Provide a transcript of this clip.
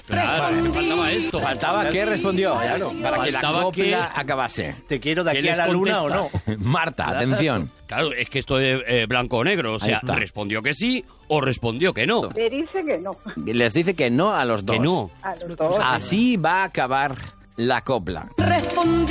Claro, me faltaba esto. Faltaba que respondió, claro, para que la Faltaba copla acabase. ¿Te quiero de ¿Qué aquí a les la luna o no? contesta? Marta, atención. Claro, es que esto de blanco o negro, o Ahí sea, está. respondió que sí o respondió que no. Le dice que no. Les dice que no a los dos. Que no. A los dos. Así va a acabar la copla.